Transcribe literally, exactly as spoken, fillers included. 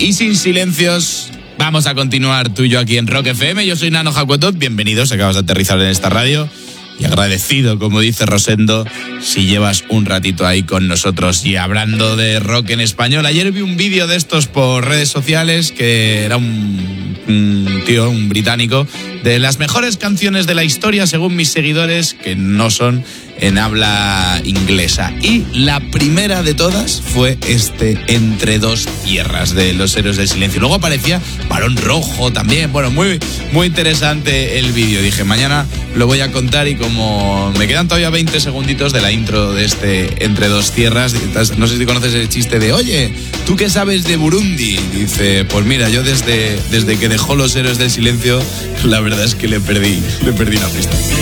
Y sin silencios, vamos a continuar tú y yo aquí en Rock F M. Yo soy Nano Jacuetot, bienvenidos, acabas de aterrizar en esta radio. Y agradecido, como dice Rosendo, si llevas un ratito ahí con nosotros. Y hablando de rock en español, ayer vi un vídeo de estos por redes sociales que era un, un tío, un británico, de las mejores canciones de la historia según mis seguidores, que no son en habla inglesa. Y la primera de todas fue este Entre dos tierras de Los Héroes del Silencio. Luego aparecía Barón Rojo también. Bueno, muy, muy interesante el vídeo. Dije, mañana lo voy a contar y como me quedan todavía veinte segunditos de la intro de este Entre dos tierras, no sé si conoces el chiste de, oye, ¿tú qué sabes de Burundi? Dice, pues mira, yo desde, desde que dejó Los Héroes del Silencio, la verdad es que le perdí, le perdí la pista.